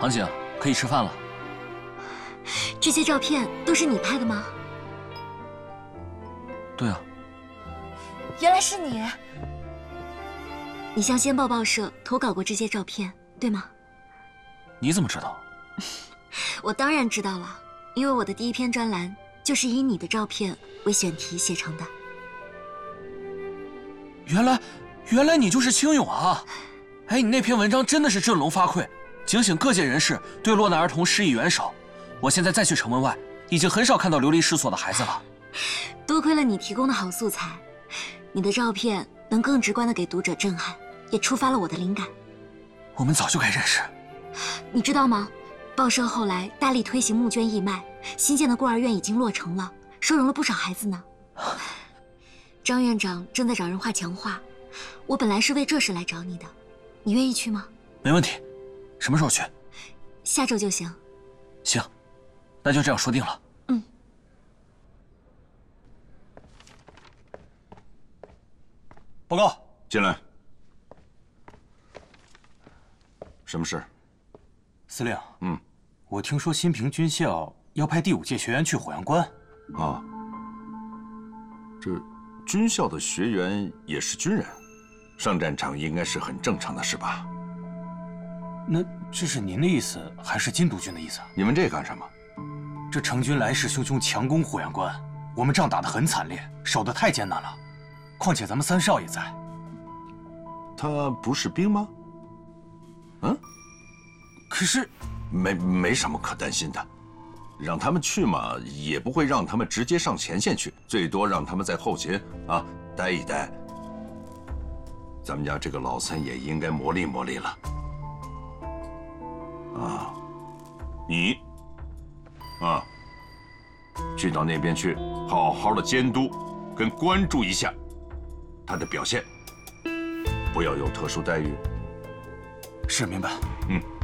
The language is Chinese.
杭景，可以吃饭了。 这些照片都是你拍的吗？ 对啊。 原来是你。 你向先报报社投稿过这些照片，对吗？ 你怎么知道？ 我当然知道了，因为我的第一篇专栏就是以你的照片为选题写成的。 原来你就是青勇啊！哎，你那篇文章真的是振聋发聩，警醒各界人士对落难儿童施以援手。我现在再去城门外，已经很少看到流离失所的孩子了。 多亏了你提供的好素材，你的照片能更直观地给读者震撼，也触发了我的灵感。 我们早就该认识。 你知道吗？报社后来大力推行募捐义卖，新建的孤儿院已经落成了，收容了不少孩子呢。张院长正在找人画墙画，我本来是为这事来找你的，你愿意去吗？ 没问题，什么时候去？ 下周就行。 行，那就这样说定了。 嗯。 报告， 进来。什么事？ 司令。 嗯， 我听说新平军校要派第5届学员去火阳关。 啊，这军校的学员也是军人，上战场应该是很正常的事吧？ 那这是您的意思，还是金督军的意思？ 你问这干什么？ 这成军来势汹汹，强攻火阳关，我们仗打得很惨烈，守得太艰难了。况且咱们3少爷在。 他不是兵吗？嗯？ 可是， 没什么可担心的，让他们去嘛，也不会让他们直接上前线去，最多让他们在后勤啊待一待。咱们家这个老三也应该磨砺磨砺了。啊，你，啊，去到那边去，好好的监督跟关注一下他的表现，不要有特殊待遇。 是，明白。 嗯。